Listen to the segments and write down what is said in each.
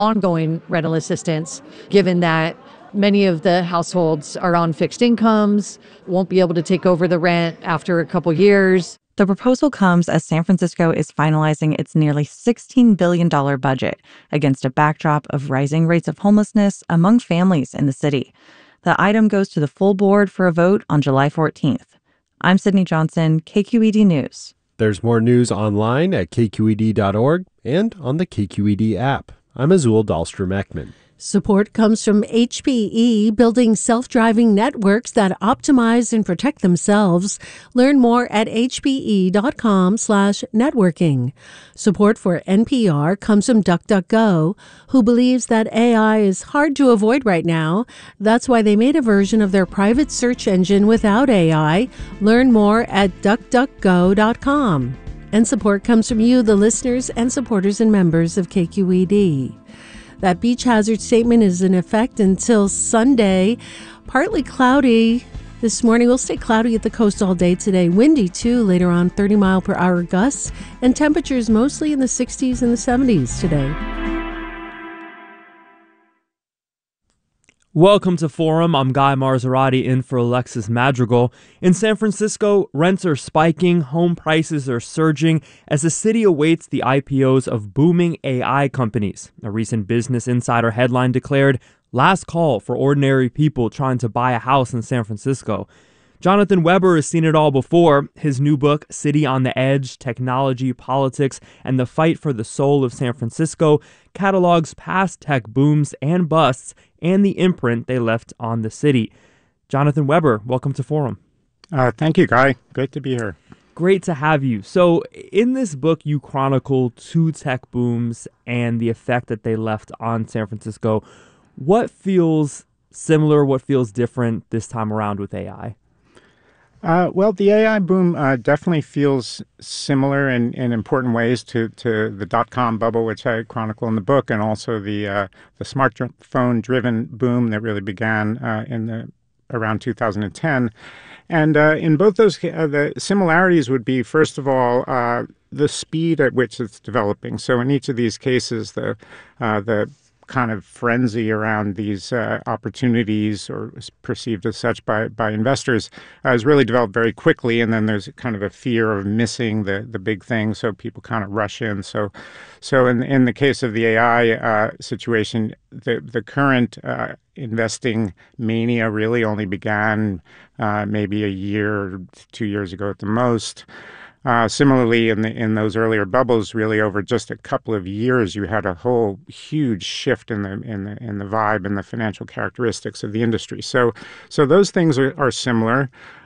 ongoing rental assistance, given that many of the households are on fixed incomes, won't be able to take over the rent after a couple years. The proposal comes as San Francisco is finalizing its nearly $16 billion budget against a backdrop of rising rates of homelessness among families in the city. The item goes to the full board for a vote on July 14th. I'm Sydney Johnson, KQED News. There's more news online at kqed.org and on the KQED app. I'm Azul Dahlstrom-Ekman. Support comes from HPE, building self-driving networks that optimize and protect themselves. Learn more at hpe.com/networking. Support for NPR comes from DuckDuckGo, who believes that AI is hard to avoid right now. That's why they made a version of their private search engine without AI. Learn more at duckduckgo.com. And support comes from you, the listeners and supporters and members of KQED. That beach hazard statement is in effect until Sunday. Partly cloudy this morning. We'll stay cloudy at the coast all day today. Windy, too, later on, 30-mile-per-hour gusts. And temperatures mostly in the 60s and the 70s today. Welcome to Forum. I'm Guy Marzorati in for Alexis Madrigal. In San Francisco, rents are spiking, home prices are surging as the city awaits the IPOs of booming AI companies. A recent Business Insider headline declared, "Last call for ordinary people trying to buy a house in San Francisco." Jonathan Weber has seen it all before. His new book, City on the Edge, Technology, Politics, and the Fight for the Soul of San Francisco, catalogs past tech booms and busts and the imprint they left on the city. Jonathan Weber, welcome to Forum. Thank you, Guy. Great to be here. Great to have you. So in this book, you chronicle two tech booms and the effect that they left on San Francisco. What feels similar, what feels different this time around with AI? Well, the AI boom definitely feels similar in important ways to the dot-com bubble, which I chronicle in the book, and also the smartphone-driven boom that really began around 2010. And in both those, the similarities would be, first of all, the speed at which it's developing. So in each of these cases, the kind of frenzy around these opportunities, or perceived as such by investors, has really developed very quickly. And then there's kind of a fear of missing the big thing, so people kind of rush in. So in the case of the AI situation, the current investing mania really only began maybe a year, 2 years ago at the most. Similarly, in those earlier bubbles, really over just a couple of years, you had a whole huge shift in the vibe and the financial characteristics of the industry. So those things are similar.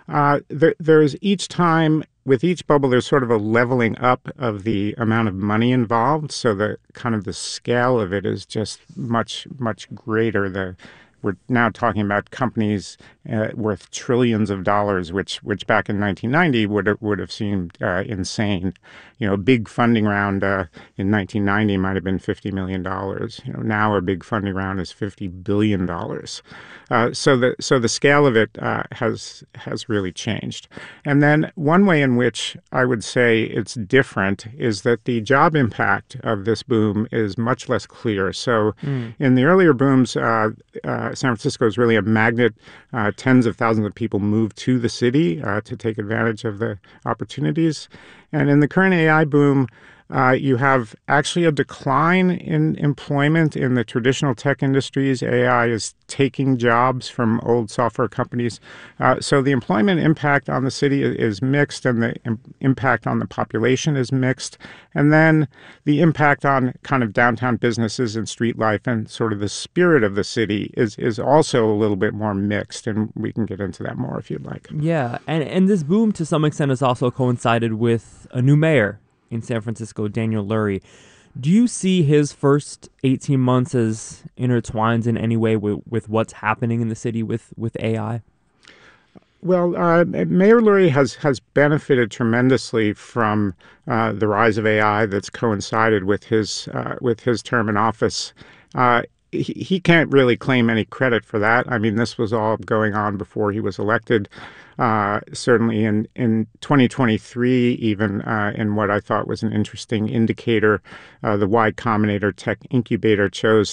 There's each time with each bubble, there's sort of a leveling up of the amount of money involved. So the kind of the scale of it is just much greater. We're now talking about companies worth trillions of dollars, which back in 1990 would have seemed insane. You know, a big funding round in 1990 might have been $50 million. You know, now a big funding round is $50 billion. So the scale of it has really changed. And then one way in which I would say it's different is that the job impact of this boom is much less clear. So in the earlier booms, San Francisco is really a magnet. Tens of thousands of people move to the city to take advantage of the opportunities. And in the current AI boom, you have actually a decline in employment in the traditional tech industries. AI is taking jobs from old software companies. So the employment impact on the city is mixed, and the impact on the population is mixed. And then the impact on kind of downtown businesses and street life and sort of the spirit of the city is also a little bit more mixed. And we can get into that more if you'd like. Yeah, and this boom to some extent has also coincided with a new mayor in San Francisco, Daniel Lurie. Do you see his first 18 months as intertwined in any way with what's happening in the city with AI? Well, Mayor Lurie has benefited tremendously from the rise of AI that's coincided with his term in office. he can't really claim any credit for that. I mean, this was all going on before he was elected. Certainly in 2023, even in what I thought was an interesting indicator, the Y Combinator Tech Incubator chose